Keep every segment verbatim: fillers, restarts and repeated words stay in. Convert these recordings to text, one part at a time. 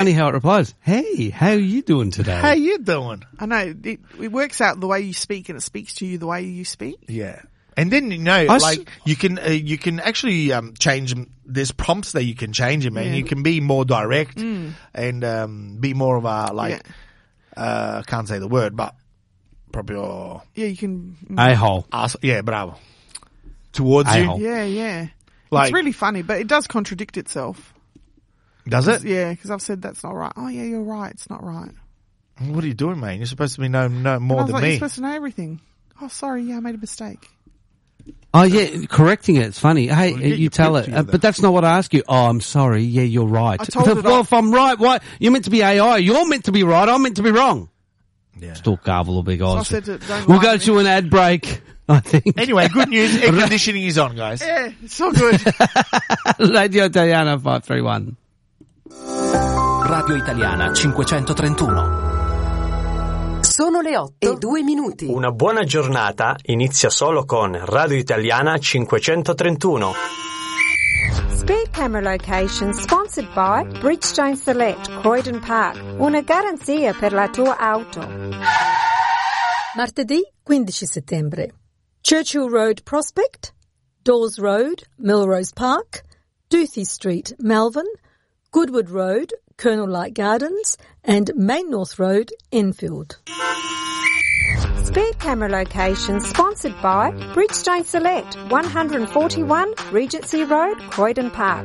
Funny how it replies. Hey, how are you doing today? How you doing? I know. It, it works out the way you speak, and it speaks to you the way you speak. Yeah. And then, you know, I like, s- you can, uh, you can actually, um, change them. There's prompts that you can change them, and Yeah. you can be more direct Mm. and, um, be more of a, like, uh, can't say the word, but proprio, Yeah, you can. A-hole. ass, yeah, bravo. Towards A-hole. you. Yeah, yeah. Like- it's really funny, but it does contradict itself. Does it? Yeah, because I've said that's not right. Oh, yeah, you're right. It's not right. What are you doing, man? You're supposed to be know, know And more I was than like, me. you're supposed to know everything. Oh, sorry. Yeah, I made a mistake. Oh yeah, correcting it. It's funny. Hey, Well, get you your tell pip it, uh, together. but that's not what I ask you. Oh, I'm sorry. Yeah, you're right. I told it well, off. if I'm right, why you're meant to be A I? You're meant to be right. I'm meant to be wrong. Yeah. Still garble or big So I Oz. said, to, don't We'll lie go to to me. an ad break. I think. Anyway, good news. Air conditioning is on, guys. Yeah, it's so good. Radio Italiana five three one. Radio Italiana cinquecentotrentuno. Sono le otto e due minuti. Una buona giornata inizia solo con Radio Italiana cinquecentotrentuno. Speed camera location sponsored by Bridgestone Select, Croydon Park. Una garanzia per la tua auto. Martedì quindici settembre. Churchill Road Prospect, Dawes Road, Melrose Park, Duthie Street, Malvern, Goodwood Road, Colonel Light Gardens, and Main North Road, Enfield. Speed camera location sponsored by Bridgestone Select, one forty-one Regency Road, Croydon Park.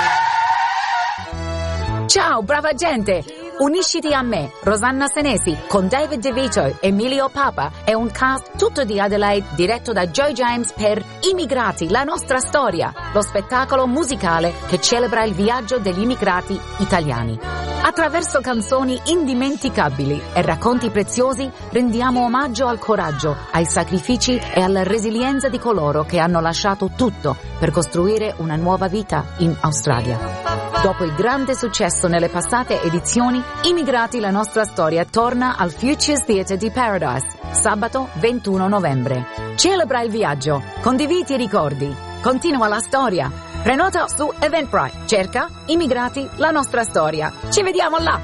Ciao, brava gente! Unisciti a me, Rosanna Senesi, con David DeVito, Emilio Papa e un cast tutto di Adelaide diretto da Joe James per Immigrati, la nostra storia, lo spettacolo musicale che celebra il viaggio degli immigrati italiani. Attraverso canzoni indimenticabili e racconti preziosi rendiamo omaggio al coraggio, ai sacrifici e alla resilienza di coloro che hanno lasciato tutto per costruire una nuova vita in Australia. Dopo il grande successo nelle passate edizioni, Immigrati la nostra storia torna al Futures Theatre di Paradise, sabato ventuno novembre. Celebra il viaggio, condividi i ricordi, continua la storia. Prenota su Eventbrite, cerca Immigrati la nostra storia. Ci vediamo là!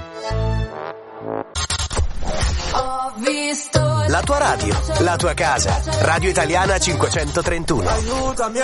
La tua radio, la tua casa. Radio Italiana cinquecentotrentuno.